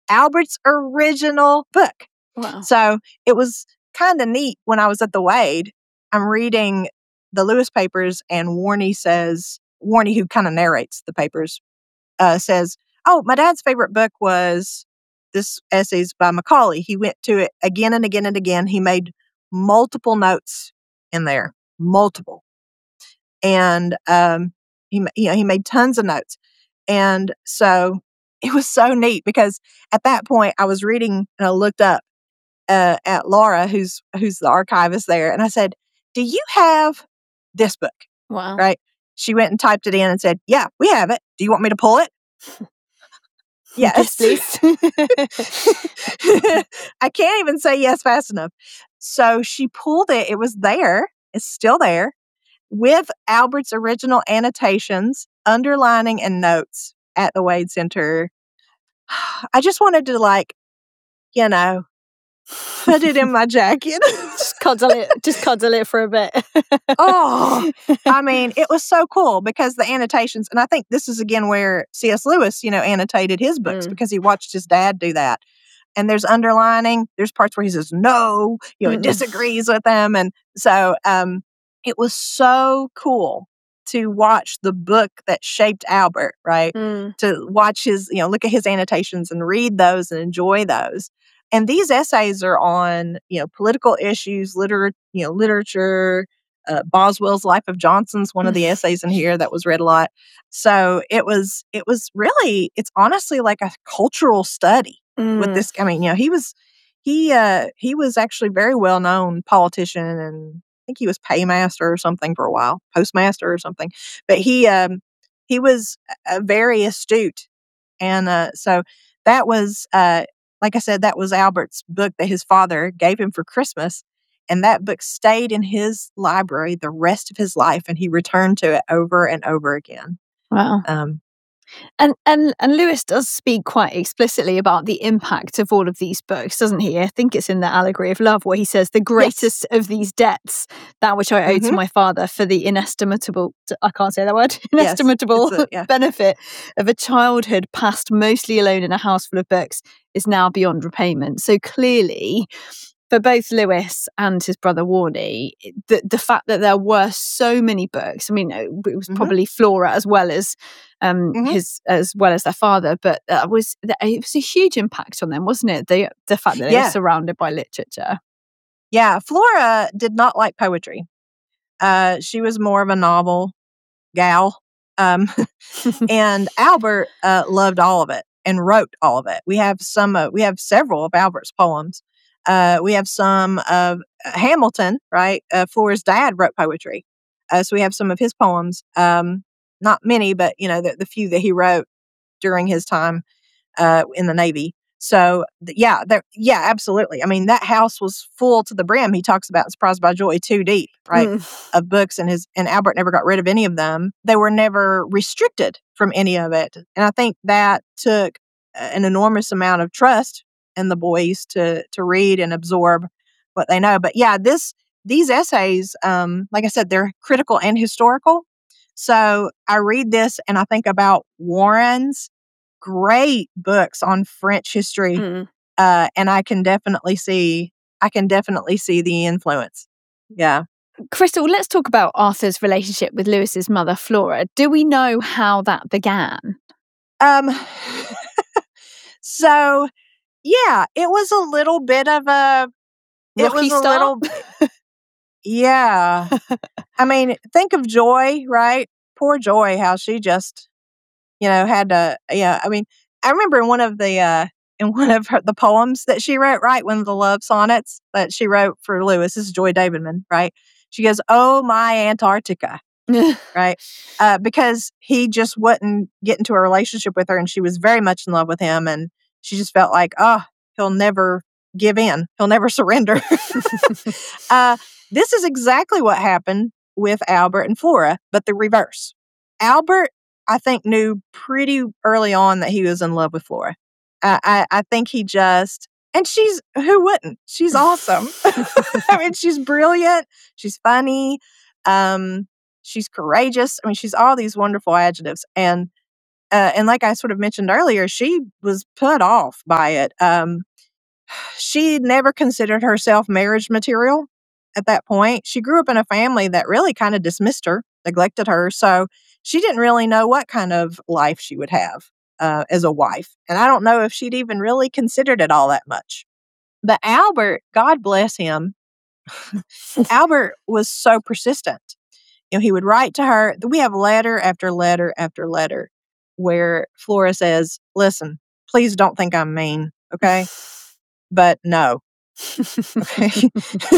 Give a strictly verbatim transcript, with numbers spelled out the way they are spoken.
Albert's original book. Wow. So it was kind of neat when I was at the Wade. I'm reading the Lewis papers, and Warnie says, Warnie, who kind of narrates the papers, uh, says, oh, my dad's favorite book was this essays by Macaulay. He went to it again and again and again. He made multiple notes in there, multiple. And um, he, you know, he made tons of notes. And so it was so neat because at that point I was reading and I looked up uh, at Laura, who's who's the archivist there, and I said, do you have this book? Wow. Right? She went and typed it in and said, yeah, we have it. Do you want me to pull it? Yes, please. I can't even say yes fast enough. So she pulled it. It was there. It's still there with Albert's original annotations, underlining, and notes at the Wade Center. I just wanted to, like, you know, put it in my jacket. Just cuddle it. Just cuddle it for a bit. Oh, I mean, it was so cool because the annotations, and I think this is again where C S. Lewis, you know, annotated his books Mm. because he watched his dad do that. And there's underlining, there's parts where he says no, you know, he Mm. disagrees with them. And so um, it was so cool to watch the book that shaped Albert, right? Mm. To watch his, you know, look at his annotations and read those and enjoy those. And these essays are on, you know, political issues, liter- you know, literature. Uh, Boswell's Life of Johnson's one of the essays in here that was read a lot. So it was, it was really, it's honestly like a cultural study Mm. with this. I mean, you know, he was, he, uh, he was actually very well known politician, and I think he was paymaster or something for a while, postmaster or something. But he, um, he was uh, very astute, and uh, so that was, uh, like I said, that was Albert's book that his father gave him for Christmas. And that book stayed in his library the rest of his life, and he returned to it over and over again. Wow. Um, And, and and Lewis does speak quite explicitly about the impact of all of these books, doesn't he? I think it's in the Allegory of Love where he says, the greatest yes. of these debts, that which I owe Mhm. to my father for the inestimable, I can't say that word, Yes, inestimable it's a- yeah. benefit of a childhood passed mostly alone in a house full of books is now beyond repayment. So clearly, for both Lewis and his brother Warnie, the the fact that there were so many books, I mean, it was Mhm. probably Flora as well as um, Mhm. his as well as their father, but that was it was a huge impact on them, wasn't it? The the fact that they Yeah. were surrounded by literature. Yeah, Flora did not like poetry. Uh, she was more of a novel gal. Um, and Albert uh, loved all of it and wrote all of it. We have some. Uh, we have several of Albert's poems. Uh, we have some of Hamilton. Right, uh, Flora's dad wrote poetry, uh, so we have some of his poems. Um, not many, but you know the, the few that he wrote during his time uh, in the Navy. So th- yeah, there, yeah, absolutely. I mean, that house was full to the brim. He talks about Surprised by Joy, Too Deep, right, Mm. of books, and his and Albert never got rid of any of them. They were never restricted from any of it, and I think that took an enormous amount of trust in the boys to to read and absorb what they know. But yeah, this these essays, um, like I said, they're critical and historical. So I read this and I think about Warren's great books on French history, Mm. uh, and I can definitely see, I can definitely see the influence. Yeah. Crystal, let's talk about Arthur's relationship with Lewis's mother, Flora. Do we know how that began? Um. So yeah, it was a little bit of a. It Rocky was a start? little. Yeah. I mean, think of Joy, right? Poor Joy, how she just, you know, had to. Yeah. I mean, I remember in one of the. Uh, in one of her, the poems that she wrote, right? One of the love sonnets that she wrote for Lewis. This is Joy Davidman, right? She goes, "Oh, my Antarctica," right? Uh, because he just wouldn't get into a relationship with her, and she was very much in love with him, and she just felt like, oh, he'll never give in, he'll never surrender. uh, this is exactly what happened with Albert and Flora, but the reverse. Albert, I think, knew pretty early on that he was in love with Flora. I, I, I think he just, and she's, who wouldn't? She's awesome. I mean, she's brilliant. She's funny. Um, she's courageous. I mean, she's all these wonderful adjectives. And uh, and like I sort of mentioned earlier, she was put off by it. Um, she never considered herself marriage material at that point. She grew up in a family that really kind of dismissed her, neglected her. So she didn't really know what kind of life she would have uh, as a wife. And I don't know if she'd even really considered it all that much. But Albert, God bless him, Albert was so persistent. You know, he would write to her. We have letter after letter after letter where Flora says, listen, please don't think I'm mean, okay? But no. Okay.